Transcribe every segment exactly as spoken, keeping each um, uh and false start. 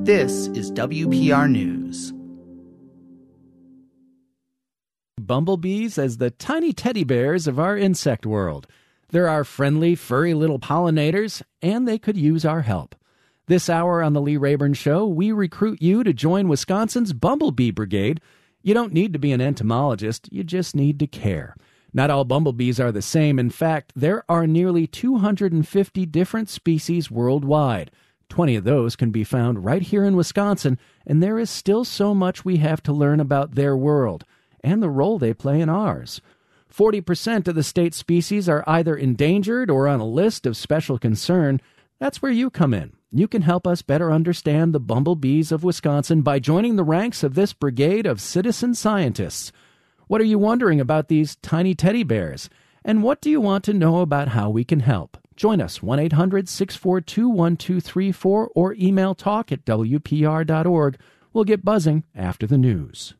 This is W P R News. Bumblebees as the tiny teddy bears of our insect world. They're our friendly, furry little pollinators, and they could use our help. This hour on the Lee Rayburn Show, we recruit you to join Wisconsin's Bumblebee Brigade. You don't need to be an entomologist, you just need to care. Not all bumblebees are the same. In fact, there are nearly two hundred fifty different species worldwide. twenty of those can be found right here in Wisconsin, and there is still so much we have to learn about their world and the role they play in ours. forty percent of the state species are either endangered or on a list of special concern. That's where you come in. You can help us better understand the bumblebees of Wisconsin by joining the ranks of this brigade of citizen scientists. What are you wondering about these tiny teddy bears? And what do you want to know about how we can help? Join us, one eight hundred six four two one two three four, or email talk at W P R dot org. We'll get buzzing after the news.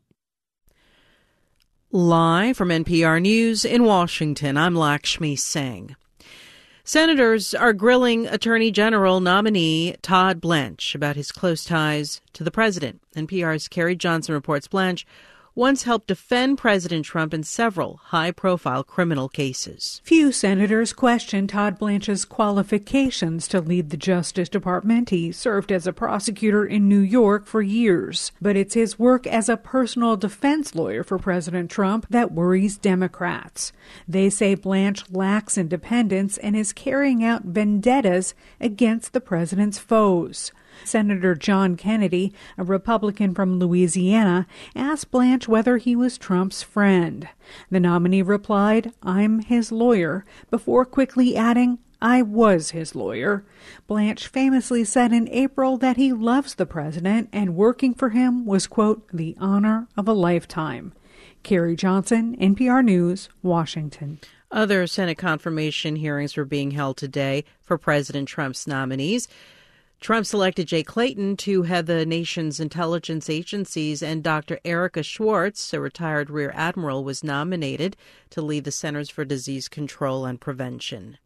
Live from N P R News in Washington, I'm Lakshmi Singh. Senators are grilling Attorney General nominee Todd Blanche about his close ties to the president. N P R's Carrie Johnson reports Blanche once helped defend President Trump in several high-profile criminal cases. Few senators question Todd Blanche's qualifications to lead the Justice Department. He served as a prosecutor in New York for years. But it's his work as a personal defense lawyer for President Trump that worries Democrats. They say Blanche lacks independence and is carrying out vendettas against the president's foes. Senator John Kennedy, a Republican from Louisiana, asked Blanche whether he was Trump's friend. The nominee replied, "I'm his lawyer," before quickly adding, "I was his lawyer." Blanche famously said in April that he loves the president and working for him was, quote, "the honor of a lifetime." Carrie Johnson, N P R News, Washington. Other Senate confirmation hearings were being held today for President Trump's nominees. Trump selected Jay Clayton to head the nation's intelligence agencies, and Doctor Erica Schwartz, a retired Rear Admiral, was nominated to lead the Centers for Disease Control and Prevention.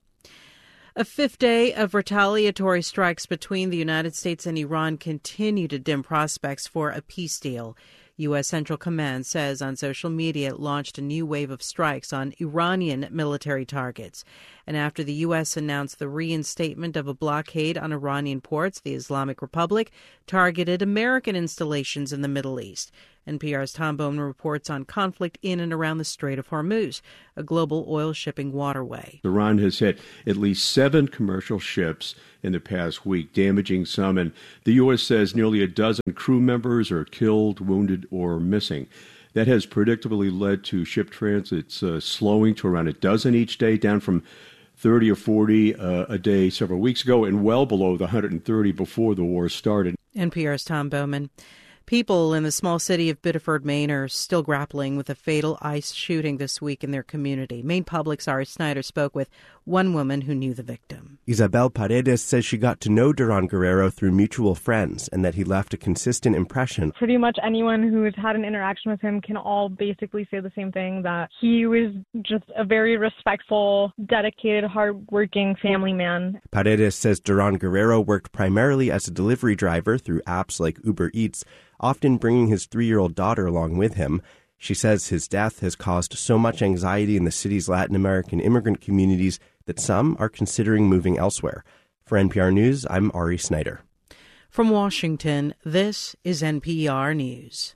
A fifth day of retaliatory strikes between the United States and Iran continue to dim prospects for a peace deal. U S. Central Command says on social media it launched a new wave of strikes on Iranian military targets. And after the U S announced the reinstatement of a blockade on Iranian ports, the Islamic Republic targeted American installations in the Middle East. N P R's Tom Bowman reports on conflict in and around the Strait of Hormuz, a global oil shipping waterway. Iran has hit at least seven commercial ships in the past week, damaging some, and the U S says nearly a dozen crew members are killed, wounded, or missing. That has predictably led to ship transits uh, slowing to around a dozen each day, down from thirty or forty uh, a day several weeks ago, and well below the one hundred thirty before the war started. N P R's Tom Bowman. People in the small city of Biddeford, Maine, are still grappling with a fatal ICE shooting this week in their community. Maine Public's Ari Snyder spoke with one woman who knew the victim. Isabel Paredes says she got to know Duran Guerrero through mutual friends and that he left a consistent impression. Pretty much anyone who's had an interaction with him can all basically say the same thing, that he was just a very respectful, dedicated, hardworking family man. Paredes says Duran Guerrero worked primarily as a delivery driver through apps like Uber Eats, often bringing his three-year-old daughter along with him. She says his death has caused so much anxiety in the city's Latin American immigrant communities that some are considering moving elsewhere. For N P R News, I'm Ari Snyder. From Washington, this is N P R News.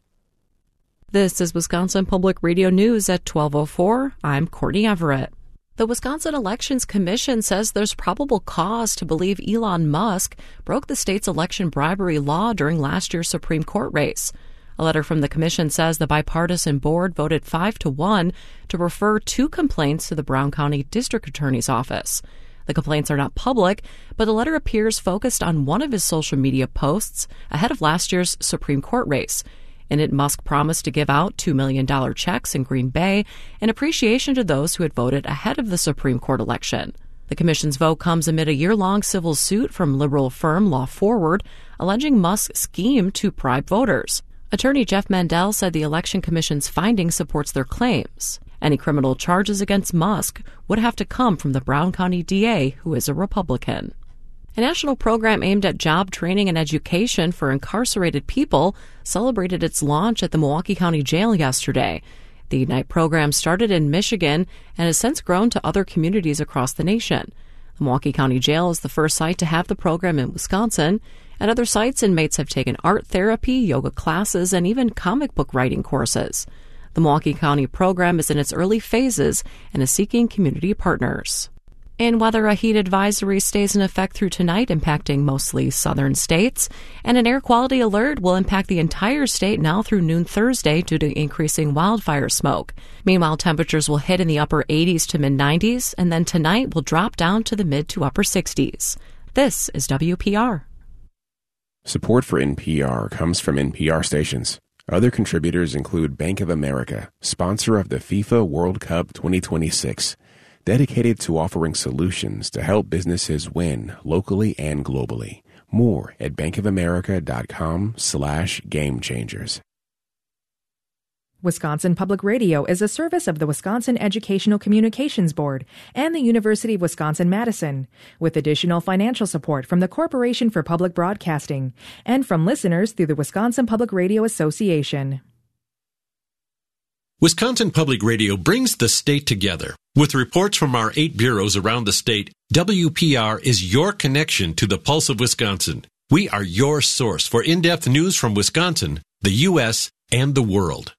This is Wisconsin Public Radio News at twelve oh four. I'm Courtney Everett. The Wisconsin Elections Commission says there's probable cause to believe Elon Musk broke the state's election bribery law during last year's Supreme Court race. A letter from the commission says the bipartisan board voted five to one to refer two complaints to the Brown County District Attorney's Office. The complaints are not public, but the letter appears focused on one of his social media posts ahead of last year's Supreme Court race. In it, Musk promised to give out two million dollars checks in Green Bay in appreciation to those who had voted ahead of the Supreme Court election. The commission's vote comes amid a year-long civil suit from liberal firm Law Forward, alleging Musk schemed to bribe voters. Attorney Jeff Mandel said the Election Commission's finding supports their claims. Any criminal charges against Musk would have to come from the Brown County D A, who is a Republican. A national program aimed at job training and education for incarcerated people celebrated its launch at the Milwaukee County Jail yesterday. The Ignite program started in Michigan and has since grown to other communities across the nation. The Milwaukee County Jail is the first site to have the program in Wisconsin. At other sites, inmates have taken art therapy, yoga classes, and even comic book writing courses. The Milwaukee County program is in its early phases and is seeking community partners. In weather, a heat advisory stays in effect through tonight, impacting mostly southern states, and an air quality alert will impact the entire state now through noon Thursday due to increasing wildfire smoke. Meanwhile, temperatures will hit in the upper eighties to mid nineties, and then tonight will drop down to the mid to upper sixties. This is W P R. Support for N P R comes from N P R stations. Other contributors include Bank of America, sponsor of the FIFA World Cup twenty twenty-six. Dedicated to offering solutions to help businesses win locally and globally. More at bankofamerica.com slash game changers. Wisconsin Public Radio is a service of the Wisconsin Educational Communications Board and the University of Wisconsin-Madison, with additional financial support from the Corporation for Public Broadcasting and from listeners through the Wisconsin Public Radio Association. Wisconsin Public Radio brings the state together. With reports from our eight bureaus around the state, W P R is your connection to the pulse of Wisconsin. We are your source for in-depth news from Wisconsin, the U S, and the world.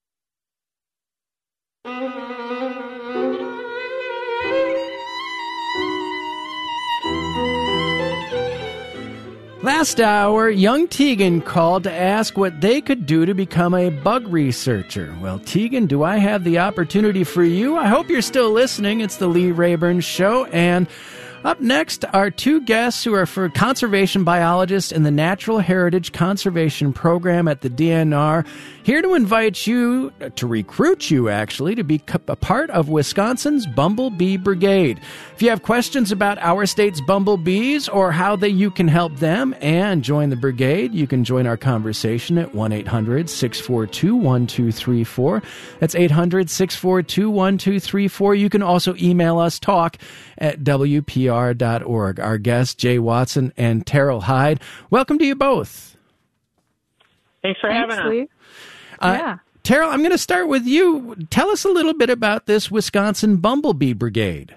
Last hour, young Tegan called to ask what they could do to become a bug researcher. Well, Tegan, do I have the opportunity for you? I hope you're still listening. It's the Lee Rayburn Show, and up next are two guests who are for conservation biologists in the Natural Heritage Conservation Program at the D N R, here to invite you, to recruit you actually, to be a part of Wisconsin's Bumblebee Brigade. If you have questions about our state's bumblebees or how they, you can help them and join the brigade, you can join our conversation at one eight hundred six four two one two three four. That's eight hundred six four two one two three four. You can also email us, talk at W P R dot org. Our guests, Jay Watson and Terrell Hyde. Welcome to you both. Thanks for Thanks, having Lee. us. Uh, yeah. Terrell, I'm going to start with you. Tell us a little bit about this Wisconsin Bumblebee Brigade.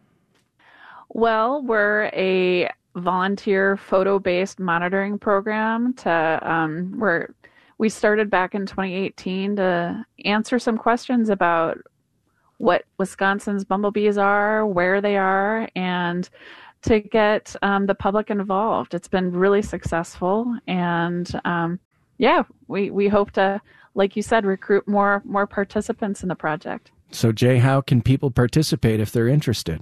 Well, we're a volunteer photo-based monitoring program. To um, we're we started back in twenty eighteen to answer some questions about what Wisconsin's bumblebees are, where they are, and to get um, the public involved. It's been really successful, and um, yeah, we we hope to, like you said, recruit more more participants in the project. So, Jay, how can people participate if they're interested?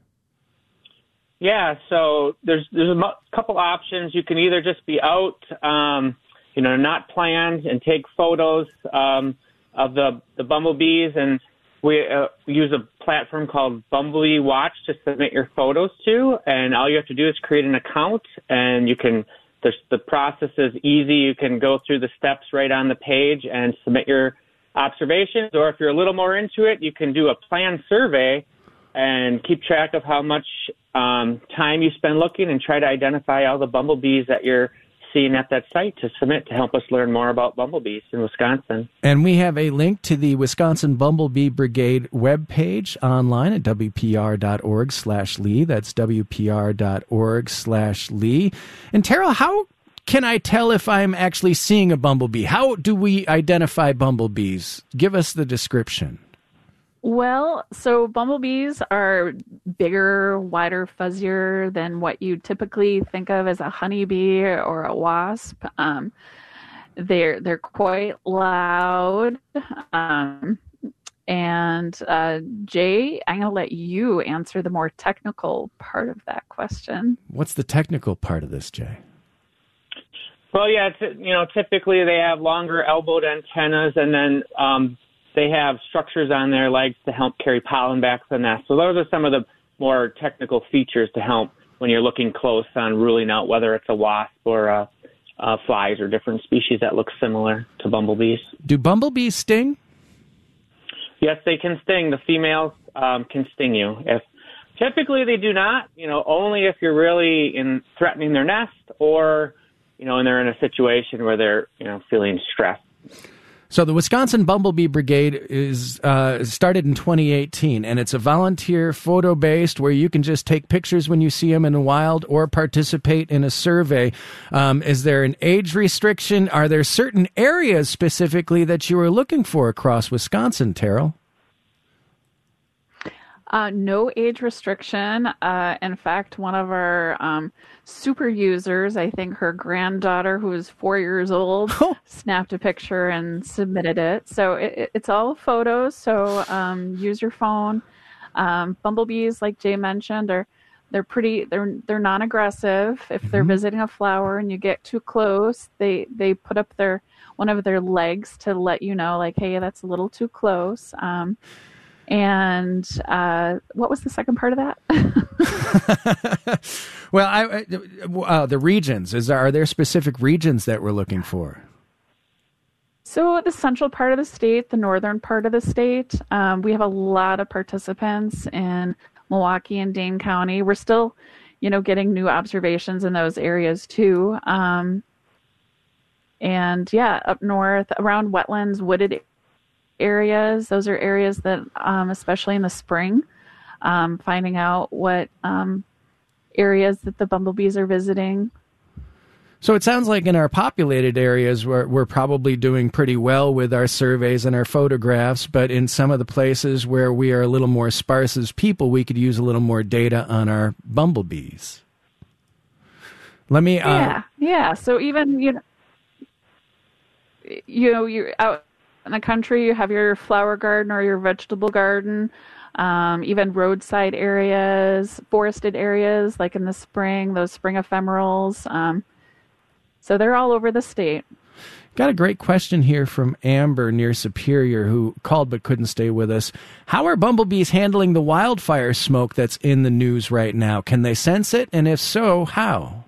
Yeah, so there's there's a mo- couple options. You can either just be out, um, you know, not planned, and take photos um, of the the bumblebees, and we uh, use a platform called Bumblebee Watch to submit your photos to, and all you have to do is create an account, and you can. The, the process is easy. You can go through the steps right on the page and submit your observations. Or if you're a little more into it, you can do a planned survey and keep track of how much um, time you spend looking and try to identify all the bumblebees that you're seeing at that site to submit to help us learn more about bumblebees in Wisconsin. And we have a link to the Wisconsin Bumblebee Brigade webpage online at W P R dot org slash Lee. That's W P R dot org slash Lee. And Terrell, how can I tell if I'm actually seeing a bumblebee? How do we identify bumblebees? Give us the description. Well, so bumblebees are bigger, wider, fuzzier than what you typically think of as a honeybee or a wasp. Um, they're they're quite loud. Um, and uh, Jay, I'm going to let you answer the more technical part of that question. What's the technical part of this, Jay? Well, yeah, it's, you know, typically they have longer elbowed antennas, and then um, they have structures on their legs to help carry pollen back to the nest. So those are some of the more technical features to help when you're looking close on ruling out whether it's a wasp or uh, uh, flies or different species that look similar to bumblebees. Do bumblebees sting? Yes, they can sting. The females um, can sting you. If Typically, they do not. You know, only if you're really in threatening their nest, or you know, and they're in a situation where they're you know feeling stressed. So the Wisconsin Bumblebee Brigade is uh, started in twenty eighteen, and it's a volunteer photo-based where you can just take pictures when you see them in the wild or participate in a survey. Um, is there an age restriction? Are there certain areas specifically that you were looking for across Wisconsin, Terrell? Uh, no age restriction. Uh, in fact, one of our um, super users, I think her granddaughter, who is four years old, snapped a picture and submitted it. So it, it's all photos. So um, use your phone. Um, bumblebees, like Jay mentioned, are they're pretty. They're they're non-aggressive. If they're mm-hmm. visiting a flower and you get too close, they they put up their one of their legs to let you know, like, hey, that's a little too close. Um, And uh, what was the second part of that? well, I, uh, the regions. Is there, are there specific regions that we're looking for? So the central part of the state, the northern part of the state, um, we have a lot of participants in Milwaukee and Dane County. We're still, you know, getting new observations in those areas too. Um, and yeah, up north around wetlands, wooded areas. Those are areas that, um, especially in the spring, um, finding out what um, areas that the bumblebees are visiting. So it sounds like in our populated areas, we're, we're probably doing pretty well with our surveys and our photographs, but in some of the places where we are a little more sparse as people, we could use a little more data on our bumblebees. Let me... Uh, yeah, yeah. So even, you know, you know, you're out in the country, you have your flower garden or your vegetable garden, um, even roadside areas, forested areas, like in the spring, those spring ephemerals. Um, so they're all over the state. Got a great question here from Amber near Superior, who called but couldn't stay with us. How are bumblebees handling the wildfire smoke that's in the news right now? Can they sense it? And if so, how?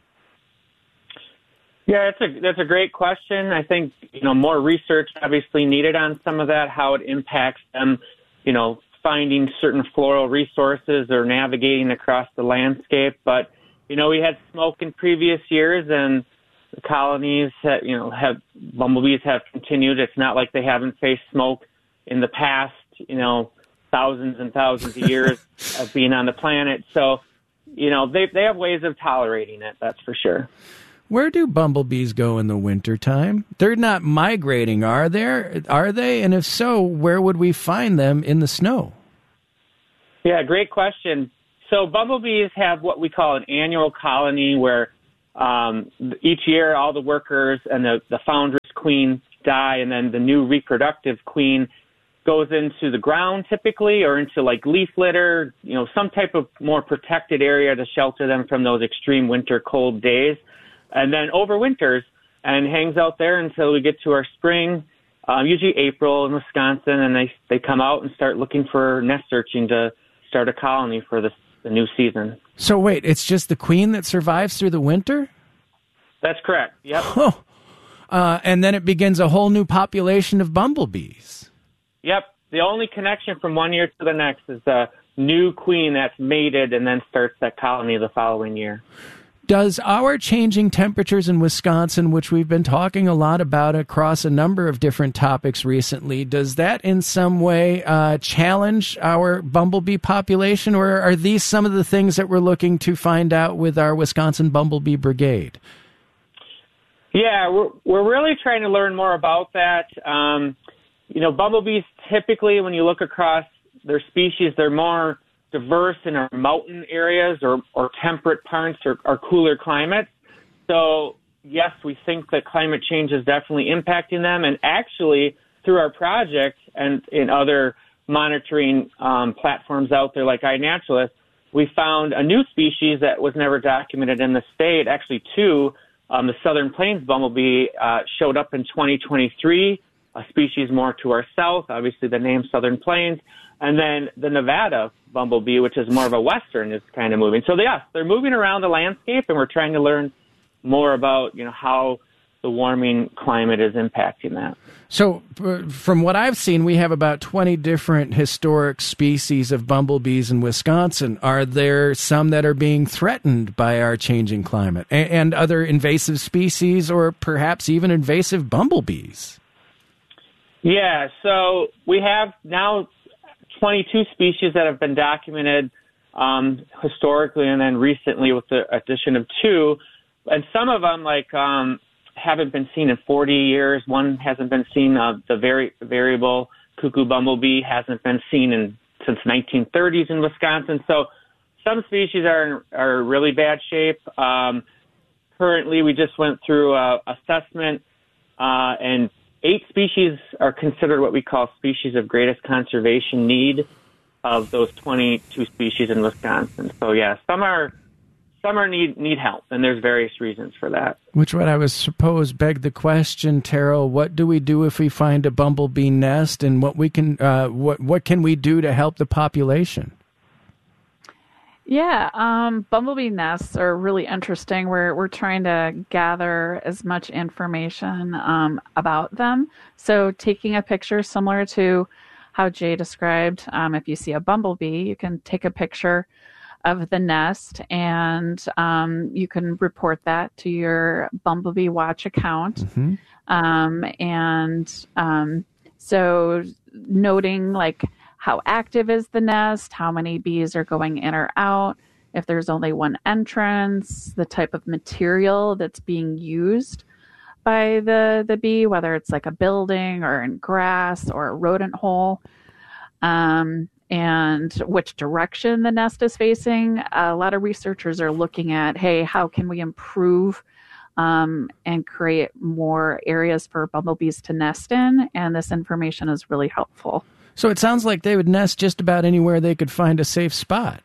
Yeah, that's a that's a great question. I think you know more research obviously needed on some of that, how it impacts them, you know, finding certain floral resources or navigating across the landscape. But you know, we had smoke in previous years, and the colonies, have, you know, have bumblebees have continued. It's not like they haven't faced smoke in the past, you know, thousands and thousands of years of being on the planet. So, you know, they they have ways of tolerating it. That's for sure. Where do bumblebees go in the wintertime? They're not migrating, are there? Are they? And if so, where would we find them in the snow? Yeah, great question. So bumblebees have what we call an annual colony where um, each year all the workers and the, the foundress queen die, and then the new reproductive queen goes into the ground typically, or into like leaf litter, you know, some type of more protected area to shelter them from those extreme winter cold days. And then overwinters and hangs out there until we get to our spring, um, usually April in Wisconsin, and they they come out and start looking for nest searching to start a colony for the, the new season. So wait, it's just the queen that survives through the winter? That's correct, yep. Oh. Uh, and then it begins a whole new population of bumblebees. Yep, the only connection from one year to the next is the new queen that's mated and then starts that colony the following year. Does our changing temperatures in Wisconsin, which we've been talking a lot about across a number of different topics recently, does that in some way uh, challenge our bumblebee population, or are these some of the things that we're looking to find out with our Wisconsin Bumblebee Brigade? Yeah, we're, we're really trying to learn more about that. Um, you know, bumblebees typically, when you look across their species, they're more diverse in our mountain areas or, or temperate parts or, or cooler climates. So, yes, we think that climate change is definitely impacting them. And actually, through our project and in other monitoring um, platforms out there like iNaturalist, we found a new species that was never documented in the state. Actually, two, um, the Southern Plains bumblebee uh, showed up in twenty twenty-three, a species more to our south, obviously the name Southern Plains. And then the Nevada bumblebee, which is more of a western, is kind of moving. So, yes, they're moving around the landscape, and we're trying to learn more about, you know, how the warming climate is impacting that. So uh, from what I've seen, we have about twenty different historic species of bumblebees in Wisconsin. Are there some that are being threatened by our changing climate and, and other invasive species or perhaps even invasive bumblebees? Yeah, so we have now twenty-two species that have been documented um, historically and then recently with the addition of two. And some of them, like, um, haven't been seen in forty years. One hasn't been seen. Uh, the very variable cuckoo bumblebee hasn't been seen in since nineteen thirties in Wisconsin. So some species are in are really bad shape. Um, currently, we just went through a assessment, uh, and eight species are considered what we call species of greatest conservation need of those twenty-two species in Wisconsin. So yeah, some are some are need need help, and there's various reasons for that. Which what I was suppose beg the question, Terrell, what do we do if we find a bumblebee nest, and what we can uh, what what can we do to help the population? Yeah, um, bumblebee nests are really interesting. We're we're trying to gather as much information um, about them. So taking a picture similar to how Jay described, um, if you see a bumblebee, you can take a picture of the nest and um, you can report that to your Bumblebee Watch account. Mm-hmm. Um, and um, so noting like how active is the nest, how many bees are going in or out, if there's only one entrance, the type of material that's being used by the, the bee, whether it's like a building or in grass or a rodent hole, um, and which direction the nest is facing. A lot of researchers are looking at, hey, how can we improve um, and create more areas for bumblebees to nest in? And this information is really helpful. So it sounds like they would nest just about anywhere they could find a safe spot.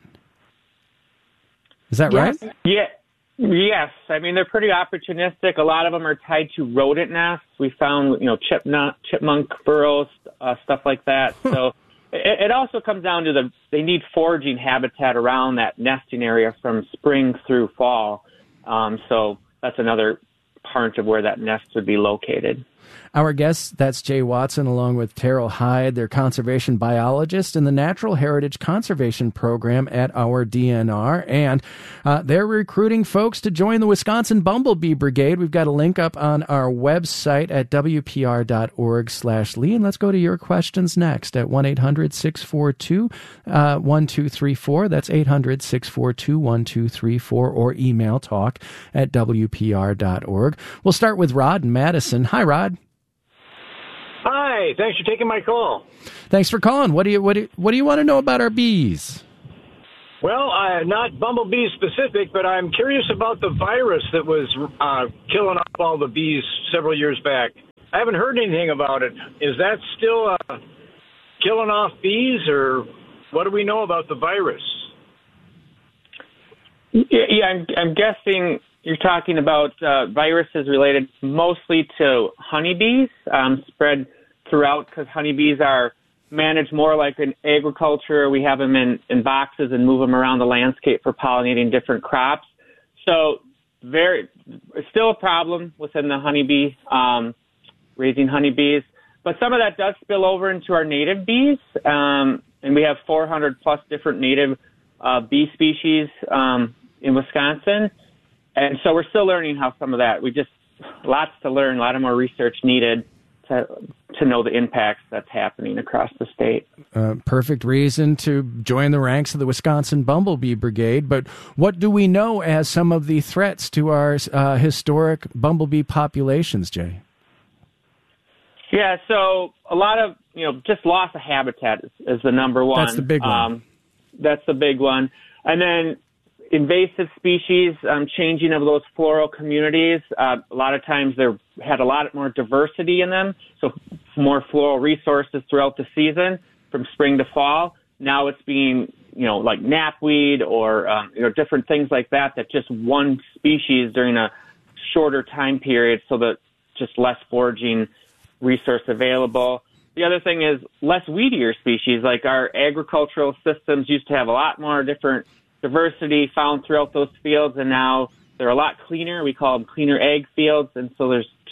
Is that yes. right? Yeah. Yes. I mean, they're pretty opportunistic. A lot of them are tied to rodent nests. We found, you know, chipmunk, chipmunk burrows, uh, stuff like that. So it, it also comes down to the, they need foraging habitat around that nesting area from spring through fall. Um, so that's another part of where that nest would be located. Our guests, that's Jay Watson along with Terrell Hyde. They're conservation biologists in the Natural Heritage Conservation Program at our D N R. And uh, they're recruiting folks to join the Wisconsin Bumblebee Brigade. We've got a link up on our website at W P R dot org slash Lee. And let's go to your questions next at one eight hundred six four two one two three four. That's eight hundred six four two one two three four, or email talk at W P R dot org. We'll start with Rod in Madison. Hi, Rod. Hi, thanks for taking my call. Thanks for calling. What do you what do, what do you want to know about our bees? Well, uh, not bumblebee specific, but I'm curious about the virus that was uh, killing off all the bees several years back. I haven't heard anything about it. Is that still uh, killing off bees, or what do we know about the virus? Yeah, yeah I'm, I'm guessing you're talking about uh, viruses related mostly to honeybees, um, spread throughout, because honeybees are managed more like in agriculture. We have them in, in boxes and move them around the landscape for pollinating different crops. So very, it's still a problem within the honeybee, um, raising honeybees. But some of that does spill over into our native bees, um, and we have four hundred plus different native uh, bee species um, in Wisconsin. And so we're still learning how some of that, we just, lots to learn, a lot of more research needed to to know the impacts that's happening across the state. Uh, perfect reason to join the ranks of the Wisconsin Bumblebee Brigade. But what do we know as some of the threats to our uh, historic bumblebee populations, Jay? Yeah, so a lot of, you know, just loss of habitat is, is the number one. That's the big one. Um, that's the big one. And then invasive species, um, changing of those floral communities. Uh, a lot of times they had a lot more diversity in them, so more floral resources throughout the season from spring to fall. Now it's being, you know, like knapweed or, um, you know, different things like that, that just one species during a shorter time period, so that just less foraging resource available. The other thing is less weedier species. Like our agricultural systems used to have a lot more different diversity found throughout those fields, and now they're a lot cleaner. We call them cleaner ag fields, and so there's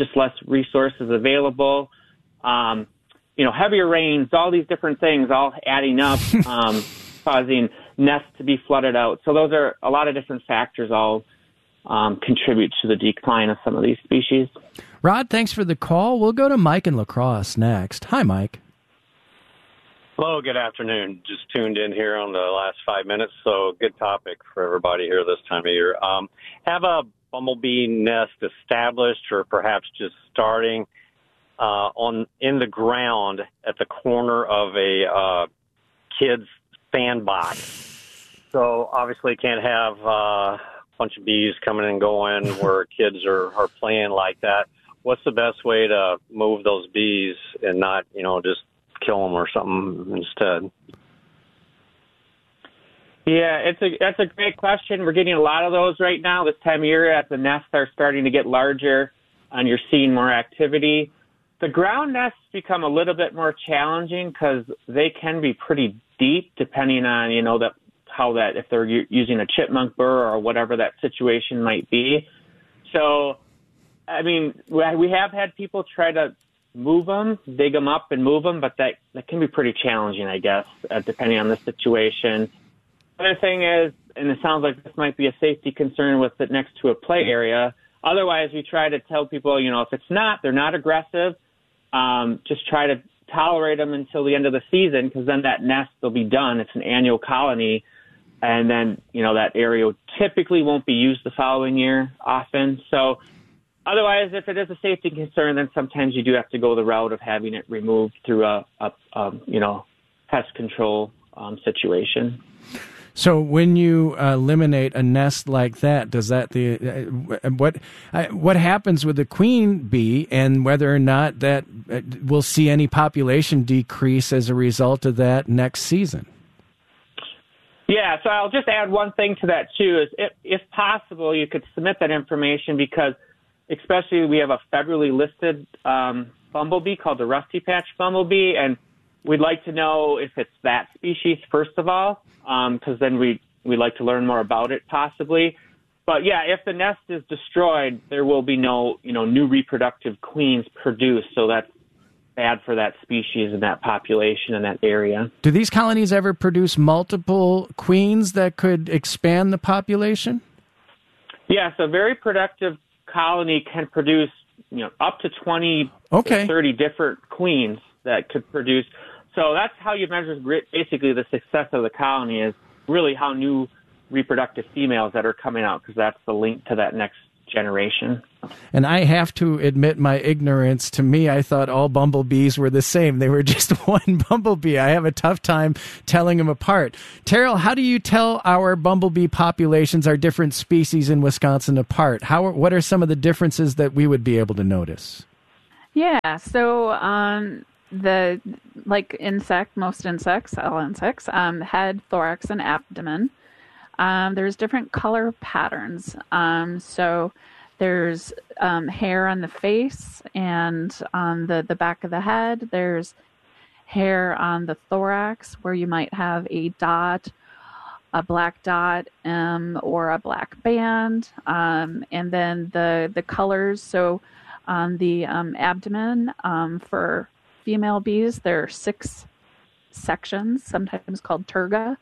just less resources available. Um, you know, heavier rains, all these different things, all adding up, um, causing nests to be flooded out. So those are a lot of different factors all um, contribute to the decline of some of these species. Rod, thanks for the call. We'll go to Mike in La Crosse next. Hi, Mike. Hello, good afternoon. Just tuned in here on the last five minutes, so good topic for everybody here this time of year. Um, have a bumblebee nest established or perhaps just starting uh, on in the ground at the corner of a uh, kid's sandbox. So obviously can't have uh, a bunch of bees coming and going where kids are, are playing like that. What's the best way to move those bees and not, you know, just kill them or something instead? Yeah, it's a that's a great question. We're getting a lot of those right now this time of year as the nests are starting to get larger and you're seeing more activity. The ground nests become a little bit more challenging because they can be pretty deep depending on, you know, that how that if they're u- using a chipmunk burr or whatever that situation might be. So, I mean, we have had people try to move them, dig them up and move them, but that, that can be pretty challenging, I guess, uh, depending on the situation. Other thing is, and it sounds like this might be a safety concern with it next to a play area. Otherwise, we try to tell people, you know, if it's not, they're not aggressive, um, just try to tolerate them until the end of the season because then that nest will be done. It's an annual colony. And then, you know, that area typically won't be used the following year often. So otherwise, if it is a safety concern, then sometimes you do have to go the route of having it removed through a, a um, you know, pest control um, situation. So when you uh, eliminate a nest like that, does that the uh, what uh, what happens with the queen bee, and whether or not that uh, we'll see any population decrease as a result of that next season? Yeah, so I'll just add one thing to that too. Is if, if possible, you could submit that information because, especially we have a federally listed um, bumblebee called the rusty patch bumblebee, and we'd like to know if it's that species first of all, because um, then we we'd like to learn more about it possibly. But yeah, if the nest is destroyed, there will be no you know new reproductive queens produced. So that's bad for that species and that population in that area. Do these colonies ever produce multiple queens that could expand the population? Yeah, so a very productive colony can produce you know up to twenty okay. to thirty different queens that could produce. So that's how you measure basically the success of the colony is really how new reproductive females that are coming out, because that's the link to that next generation. And I have to admit my ignorance. To me, I thought all bumblebees were the same. They were just one bumblebee. I have a tough time telling them apart. Terrell, how do you tell our bumblebee populations, our different species in Wisconsin, apart? How? What are some of the differences that we would be able to notice? Yeah, so um, the like insect, most insects, all insects, um, head, thorax, and abdomen. Um, there's different color patterns. Um, so there's um, hair on the face and on the, the back of the head. There's hair on the thorax where you might have a dot, a black dot, um, or a black band. Um, and then the, the colors. So on the um, abdomen um, for female bees, there are six sections, sometimes called terga.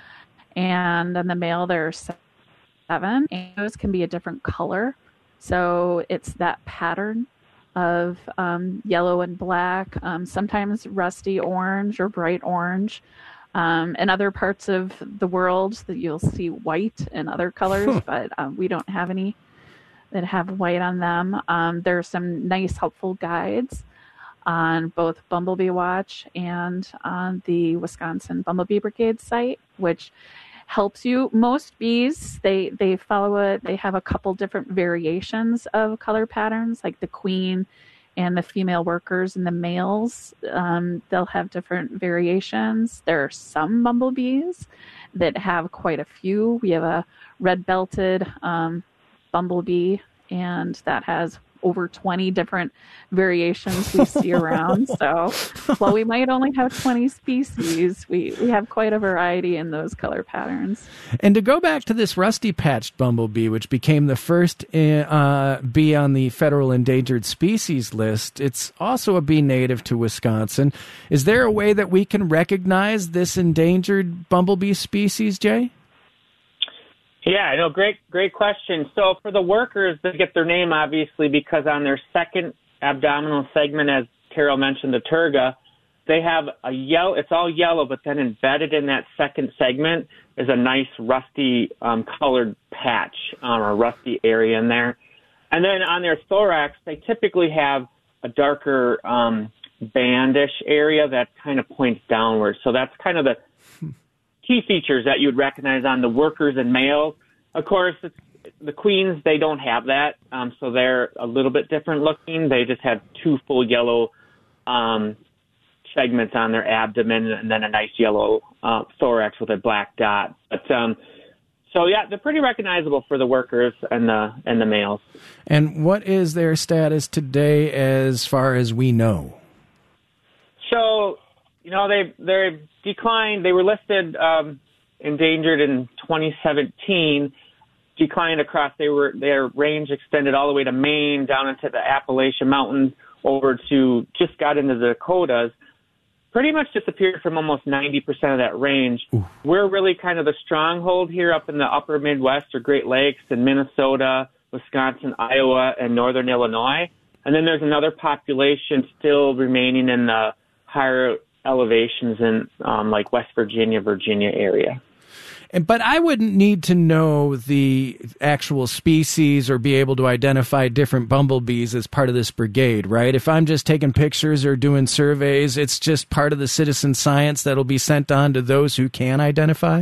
And on the male, there are seven. And those can be a different color. So it's that pattern of um, yellow and black, um, sometimes rusty orange or bright orange. Um, in other parts of the world, that you'll see white and other colors, but um, we don't have any that have white on them. Um, there are some nice, helpful guides on both Bumblebee Watch and on the Wisconsin Bumblebee Brigade site, which helps you. Most bees, they, they follow it. They have a couple different variations of color patterns, like the queen and the female workers and the males. Um, they'll have different variations. There are some bumblebees that have quite a few. We have a red-belted um, bumblebee, and that has over twenty different variations we see around. So while we might only have twenty species, we, we have quite a variety in those color patterns. And to go back to this rusty-patched bumblebee, which became the first uh, bee on the federal endangered species list, it's also a bee native to Wisconsin. Is there a way that we can recognize this endangered bumblebee species, Jay? Yeah, no, great, great question. So for the workers, they get their name obviously because on their second abdominal segment, as Carol mentioned, the turga, they have a yellow. It's all yellow, but then embedded in that second segment is a nice rusty um, colored patch um, or rusty area in there. And then on their thorax, they typically have a darker um, bandish area that kind of points downward. So that's kind of the key features that you'd recognize on the workers and males. Of course, it's, the queens, they don't have that, um, so they're a little bit different looking. They just have two full yellow um, segments on their abdomen and then a nice yellow uh, thorax with a black dot. But um, so, yeah, they're pretty recognizable for the workers and the and the males. And what is their status today as far as we know? So, you know, they they declined. They were listed um, endangered in twenty seventeen. Declined across. They were their range extended all the way to Maine, down into the Appalachian Mountains, over to just got into the Dakotas. Pretty much disappeared from almost ninety percent of that range. Ooh. We're really kind of the stronghold here up in the upper Midwest or Great Lakes in Minnesota, Wisconsin, Iowa, and northern Illinois. And then there's another population still remaining in the higher elevations in um, like West Virginia, Virginia area. And, but I wouldn't need to know the actual species or be able to identify different bumblebees as part of this brigade, right? If I'm just taking pictures or doing surveys, it's just part of the citizen science that'll be sent on to those who can identify?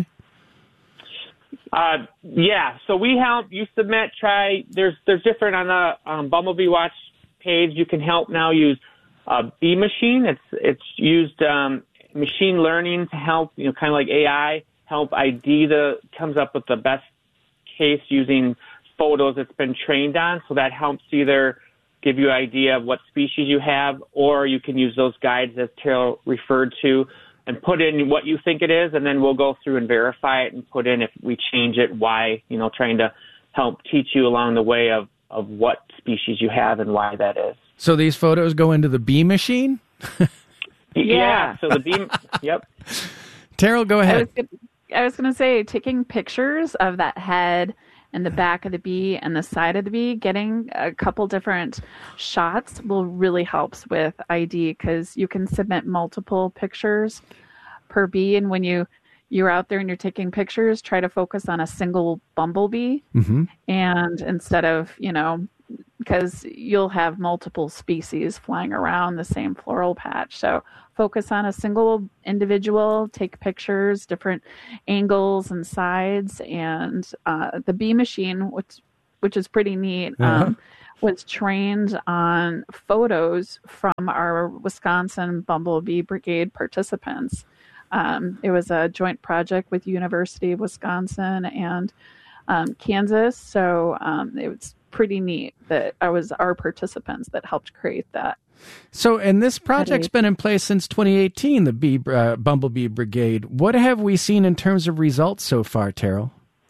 Uh, yeah, so we help. You submit, try. There's there's different on the um, Bumblebee Watch page. You can help now use a bee machine. It's it's used um, machine learning to help, you know, kind of like A I, help I D the, comes up with the best case using photos it's been trained on. So that helps either give you an idea of what species you have, or you can use those guides as Terrell referred to and put in what you think it is, and then we'll go through and verify it and put in if we change it, why, you know, trying to help teach you along the way of, of what species you have and why that is. So these photos go into the bee machine? yeah. yeah. So the bee, yep. Terrell, go ahead. I was going to say, taking pictures of that head and the back of the bee and the side of the bee, getting a couple different shots will really helps with I D, because you can submit multiple pictures per bee. And when you, you're out there and you're taking pictures, try to focus on a single bumblebee. Mm-hmm. And instead of, you know, because you'll have multiple species flying around the same floral patch. So focus on a single individual, take pictures, different angles and sides. And uh, the bee machine, which which is pretty neat, uh-huh. um, was trained on photos from our Wisconsin Bumblebee Brigade participants. Um, it was a joint project with University of Wisconsin and um, Kansas. So um, it was pretty neat that I was our participants that helped create that. So, and this project's been in place since twenty eighteen, the Bee, uh, Bumblebee Brigade. What have we seen in terms of results so far, Terrell?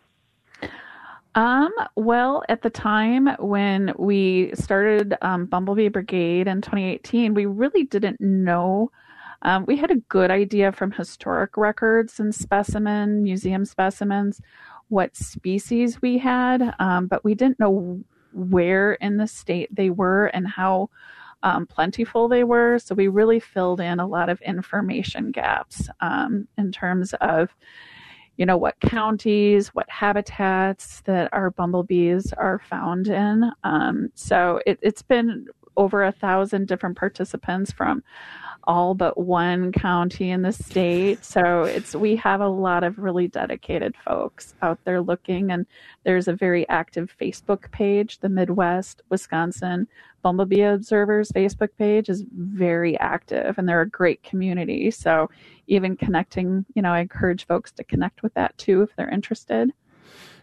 Um, well, at the time when we started um, Bumblebee Brigade in twenty eighteen, we really didn't know. Um, we had a good idea from historic records and specimen, museum specimens, what species we had, um, but we didn't know where in the state they were and how um, plentiful they were. So we really filled in a lot of information gaps um, in terms of, you know, what counties, what habitats that our bumblebees are found in. Um, so it, it's been over a thousand different participants from all but one county in the state. So it's, we have a lot of really dedicated folks out there looking, and there's a very active Facebook page. The Midwest Wisconsin Bumblebee Observers Facebook page is very active, and they're a great community. So even connecting, you know, I encourage folks to connect with that too if they're interested.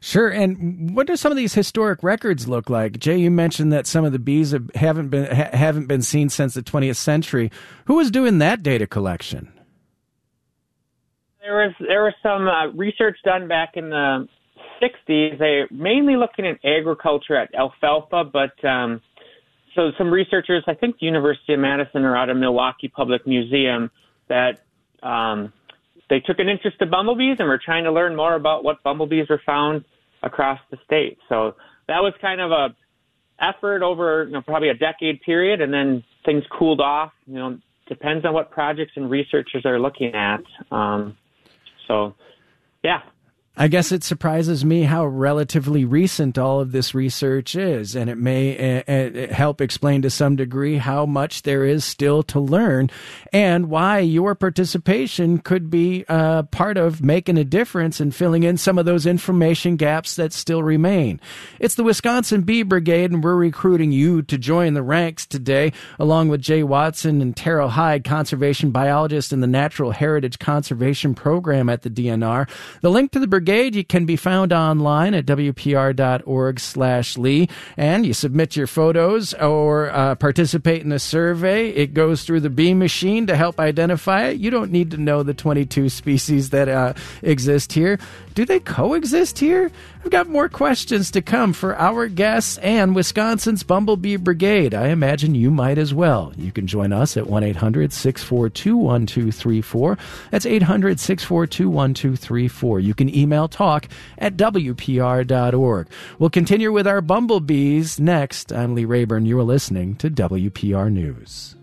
Sure. And what do some of these historic records look like? Jay, you mentioned that some of the bees have, haven't been ha- haven't been seen since the twentieth century. Who was doing that data collection? There was there was some uh, research done back in the sixties. They mainly looking at agriculture at alfalfa, but um, so some researchers, I think the University of Madison or out of Milwaukee Public Museum, that um, they took an interest in bumblebees and were trying to learn more about what bumblebees were found across the state. So that was kind of a effort over, you know, probably a decade period, and then things cooled off. You know, depends on what projects and researchers are looking at. Um, so, yeah. I guess it surprises me how relatively recent all of this research is, and it may uh, uh, help explain to some degree how much there is still to learn and why your participation could be uh, part of making a difference and filling in some of those information gaps that still remain. It's the Wisconsin Bee Brigade, and we're recruiting you to join the ranks today, along with Jay Watson and Terrell Hyde, conservation biologist in the Natural Heritage Conservation Program at the D N R. The link to the brigade You can be found online at W P R dot org slash Lee, and you submit your photos or uh, participate in a survey. It goes through the bee machine to help identify it. You don't need to know the twenty-two species that uh, exist here. Do they coexist here? I've got more questions to come for our guests and Wisconsin's Bumblebee Brigade. I imagine you might as well. You can join us at one eight hundred six four two one two three four. That's eight hundred six four two one two three four. You can email talk at W P R dot org. We'll continue with our bumblebees next. I'm Lee Rayburn. You're listening to W P R News.